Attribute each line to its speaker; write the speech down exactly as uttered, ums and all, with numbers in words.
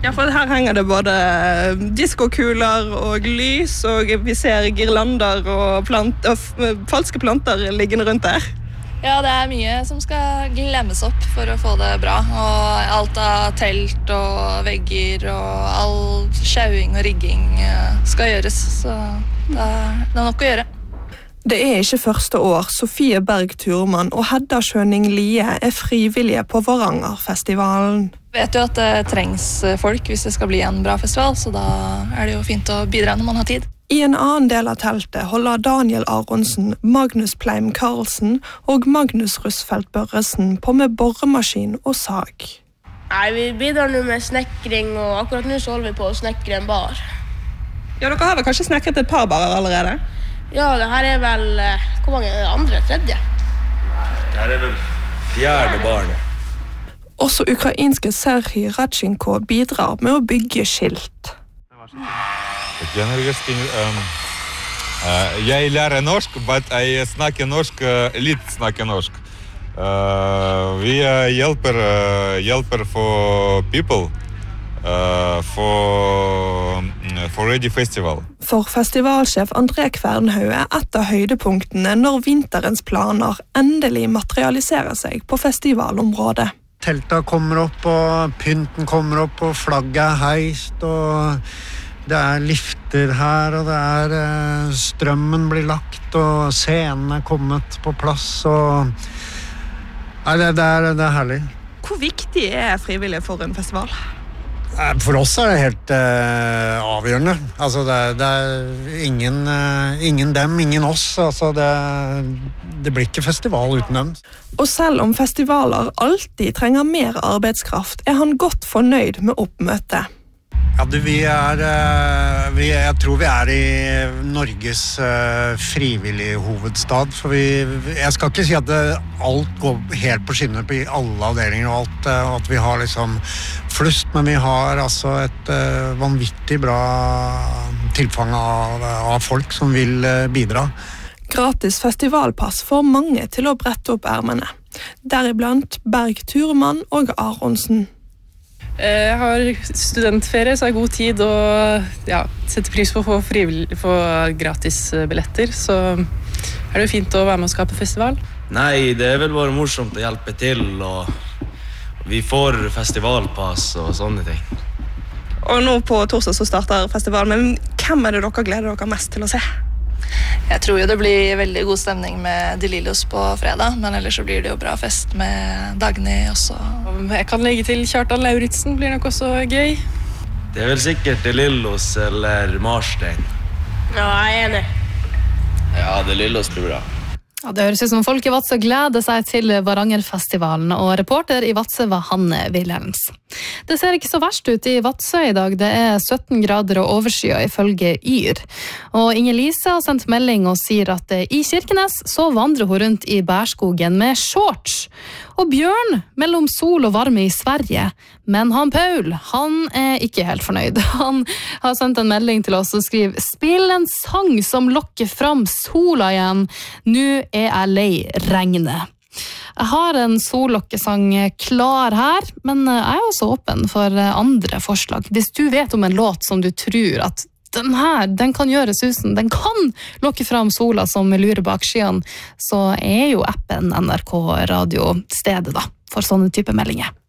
Speaker 1: Ja, for her henger det både diskokuler og lys, og vi ser girlander og, plant, og falske planter liggende rundt der.
Speaker 2: Ja, det er mye som skal glemmes opp for å få det bra. Og alt av telt og vegger og all sjauing og rigging skal gjøres. Så det er nok å gjøre.
Speaker 1: Det er ikke første år Sofie Berg Thurman og Hedda Schøning Lie er frivillige på Varangerfestivalen.
Speaker 2: Jeg vet jo at det trengs folk hvis det skal bli en bra festival, så da er det jo fint å bidra når man har tid.
Speaker 1: I en annen del av teltet holder Daniel Aronsen, Magnus Pleim Karlsen og Magnus Russfeldt Børresen på med borremaskin og sag.
Speaker 3: Nei, vi bidrar nå med snekring, og akkurat nå så holder vi på å snekre en bar.
Speaker 1: Ja, dere har vel kanskje snekret et par barer allerede?
Speaker 3: Ja, det her er vel, hvor mange er det andre, tredje?
Speaker 4: Det her er vel fjerde baren.
Speaker 1: Også ukrainske Serhii Radchenko bidrar med å bygge skilt.
Speaker 5: Um, uh, jeg lærer norsk, but jeg snakker norsk, uh, litt snakker norsk. Uh, vi uh, hjelper, uh, hjelper for people. Uh, for, uh, for Ready Festival.
Speaker 1: For festivalsjef André Kvernhaug er et av høydepunktene når vinterens planer endelig materialiserer seg på festivalområdet.
Speaker 6: Telta kommer opp, og pynten kommer opp, og flagget er heist, og det er lifter her, og det er uh, strømmen blir lagt, og scenen er kommet på plass, og nei, det, det, er, det er herlig.
Speaker 1: Hvor viktig er frivillige for en festival?
Speaker 6: For oss er det helt uh, avgjørende. Altså, det, det er ingen, uh, ingen dem, ingen oss. Altså, det, det blir ikke festival uten dem.
Speaker 1: Og selv om festivaler alltid trenger mer arbeidskraft, er han godt fornøyd med oppmøtet.
Speaker 6: Ja, du, vi er, uh, vi, jeg tror vi er i Norges uh, frivillige hovedstad. For vi, jeg skal ikke si at det, alt går helt på skinner på alle avdelinger og alt, uh, at vi har liksom flust, men vi har altså et uh, vanvittig bra tilfang av, av folk som vil uh, bidra.
Speaker 1: Gratis festivalpass får mange til å brette opp ermene. Deriblant Berg Thurman og Aronsen.
Speaker 7: Jeg har studentferie, så jeg har god tid og ja, setter pris på å få, få gratis billetter, så er det jo fint å være med og skape festival.
Speaker 4: Nei, det er vel bare morsomt å hjelpe til, og vi får festivalpass og sånne ting.
Speaker 1: Og nå på torsdag så starter festivalen, men hvem er det dere gleder dere mest til å se?
Speaker 2: Jeg tror jo det blir veldig god stemning med De Lillos på fredag, men ellers så blir det jo bra fest med Dagny også.
Speaker 7: Jeg kan legge til Kjartan Lauritsen, blir nok også gøy.
Speaker 4: Det er vel sikkert De Lillos eller Marstein.
Speaker 3: Ja, jeg er enig.
Speaker 4: Ja, De Lillos blir bra.
Speaker 8: Ja, det høres ut som folk i Vadsø gleder seg til Varangerfestivalen, og reporter i Vadsø var Hanne Wilhelms. Det ser ikke så verst ut i Vadsø i dag. Det er sytten grader og overskyet ifølge Yr. Og Inger Lise har sendt melding og sier at i Kirkenes så vandrer hun rundt i bærskogen med shorts. Og Bjørn mellom sol og varme i Sverige. Men han Paul, han er ikke helt fornøyd. Han har sendt en melding til oss og skriver: «Spill en sang som lokker fram sola igjen. Nå er jeg lei regnet.» Jeg har en sollokkesang klar her, men jeg er også åpen for andre forslag. Hvis du vet om en låt som du tror at den her, den kan gjøre susen, den kan lokke fram sola som lurer bak skyene, så er jo appen N R K Radio stedet da, for sånne type meldinger.